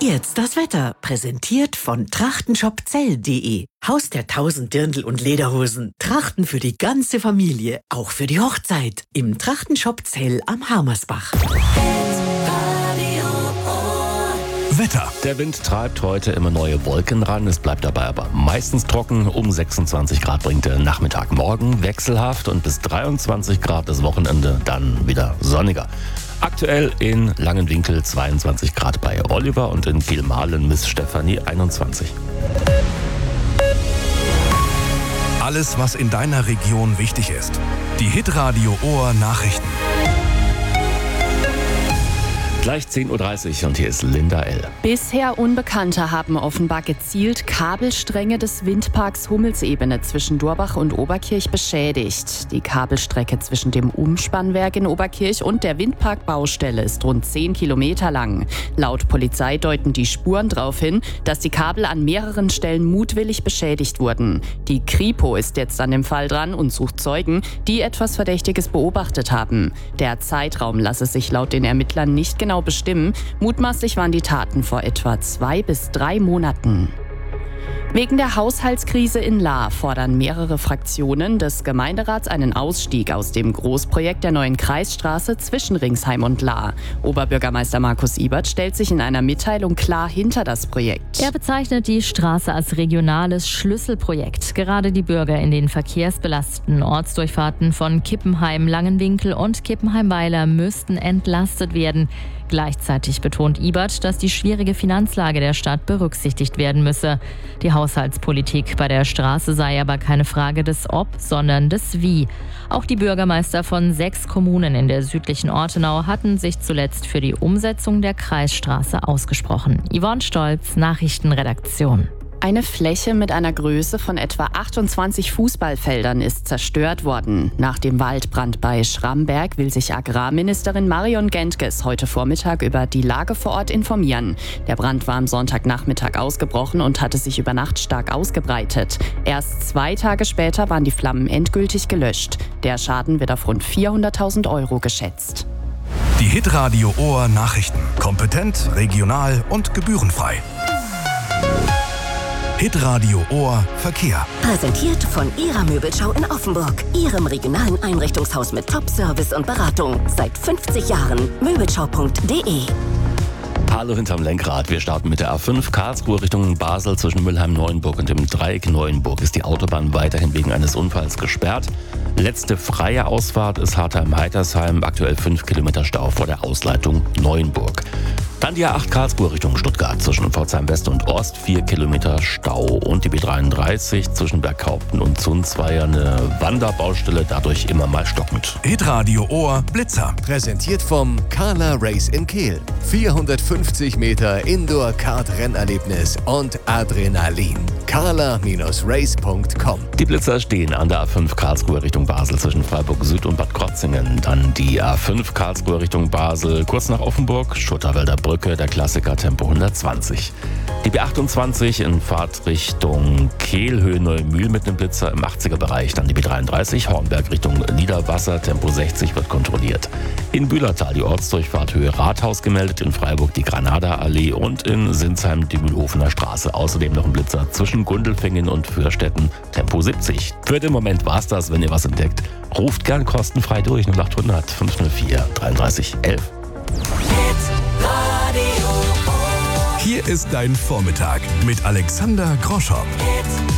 Jetzt das Wetter, präsentiert von trachtenshopzell.de. Haus der 1000 Dirndl und Lederhosen. Trachten für die ganze Familie, auch für die Hochzeit. Im Trachtenshop Zell am Harmersbach. Wetter. Der Wind treibt heute immer neue Wolken ran. Es bleibt dabei aber meistens trocken. Um 26 Grad bringt der Nachmittag. Morgen wechselhaft und bis 23 Grad das Wochenende dann wieder sonniger. Aktuell in Langenwinkel 22 Grad bei Oliver und in Kielmahlen Miss Stefanie 21. Alles, was in deiner Region wichtig ist. Die Hitradio Ohr Nachrichten. Gleich 10.30 Uhr und hier ist Linda L. Bisher Unbekannte haben offenbar gezielt Kabelstränge des Windparks Hummelsebene zwischen Durbach und Oberkirch beschädigt. Die Kabelstrecke zwischen dem Umspannwerk in Oberkirch und der Windparkbaustelle ist rund 10 Kilometer lang. Laut Polizei deuten die Spuren darauf hin, dass die Kabel an mehreren Stellen mutwillig beschädigt wurden. Die Kripo ist jetzt an dem Fall dran und sucht Zeugen, die etwas Verdächtiges beobachtet haben. Der Zeitraum lasse sich laut den Ermittlern nicht genau bestimmen. Mutmaßlich waren die Taten vor etwa 2 bis 3 Monaten. Wegen der Haushaltskrise in Lahr fordern mehrere Fraktionen des Gemeinderats einen Ausstieg aus dem Großprojekt der neuen Kreisstraße zwischen Ringsheim und Lahr. Oberbürgermeister Markus Ibert stellt sich in einer Mitteilung klar hinter das Projekt. Er bezeichnet die Straße als regionales Schlüsselprojekt. Gerade die Bürger in den verkehrsbelasteten Ortsdurchfahrten von Kippenheim, Langenwinkel und Kippenheim-Weiler müssten entlastet werden. Gleichzeitig betont Ibert, dass die schwierige Finanzlage der Stadt berücksichtigt werden müsse. Die Haushaltspolitik bei der Straße sei aber keine Frage des Ob, sondern des Wie. Auch die Bürgermeister von 6 Kommunen in der südlichen Ortenau hatten sich zuletzt für die Umsetzung der Kreisstraße ausgesprochen. Yvonne Stolz, Nachrichtenredaktion. Eine Fläche mit einer Größe von etwa 28 Fußballfeldern ist zerstört worden. Nach dem Waldbrand bei Schramberg will sich Agrarministerin Marion Gentges heute Vormittag über die Lage vor Ort informieren. Der Brand war am Sonntagnachmittag ausgebrochen und hatte sich über Nacht stark ausgebreitet. Erst 2 Tage später waren die Flammen endgültig gelöscht. Der Schaden wird auf rund 400.000 € geschätzt. Die Hitradio Ohr Nachrichten. Kompetent, regional und gebührenfrei. Hitradio Ohr Verkehr. Präsentiert von Ihrer Möbelschau in Offenburg. Ihrem regionalen Einrichtungshaus mit Top-Service und Beratung. Seit 50 Jahren. Möbelschau.de. Hallo hinterm Lenkrad. Wir starten mit der A5 Karlsruhe Richtung Basel zwischen Mülheim-Neuenburg und dem Dreieck Neuenburg. Ist die Autobahn weiterhin wegen eines Unfalls gesperrt. Letzte freie Ausfahrt ist Hartheim-Heitersheim. Aktuell 5 Kilometer Stau vor der Ausleitung Neuenburg. Dann die A8 Karlsruhe Richtung Stuttgart zwischen Pforzheim West und Ost, 4 Kilometer Stau. Und die B33 zwischen Berghaupten und Zunzweier eine Wanderbaustelle, dadurch immer mal stockend. Hitradio Ohr Blitzer. Präsentiert vom Carla Race in Kehl. 450 Meter Indoor-Kart-Rennerlebnis und Adrenalin. carla-race.com. Die Blitzer stehen an der A5 Karlsruhe Richtung Basel zwischen Freiburg Süd und Bad Krotzingen. Dann die A5 Karlsruhe Richtung Basel kurz nach Offenburg, Schutterwälder Brücke, der Klassiker Tempo 120. Die B28 in Fahrtrichtung Kehl, Neumühl mit einem Blitzer im 80er-Bereich. Dann die B33 Hornberg Richtung Niederwasser, Tempo 60 wird kontrolliert. In Bühlertal die Ortsdurchfahrt Höhe Rathaus gemeldet, in Freiburg die Granada-Allee und in Sinsheim die Mühlhofener Straße. Außerdem noch ein Blitzer zwischen Gundelfingen und Fürstetten, Tempo 70. Für den Moment war's das. Wenn ihr was entdeckt, ruft gern kostenfrei durch 0800 504 33 11. Hier ist dein Vormittag mit Alexander Groschow.